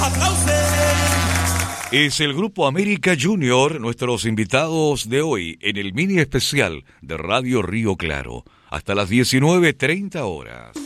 Es el Grupo América Junior, nuestros invitados de hoy en el mini especial de Radio Río Claro. Hasta las 19:30 horas.